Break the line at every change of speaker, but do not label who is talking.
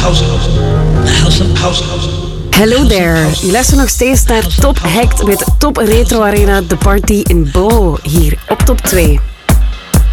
Hello there. Je luistert nog steeds naar Top Hacked met Top Retro Arena, de party in Bo, hier op Top 2.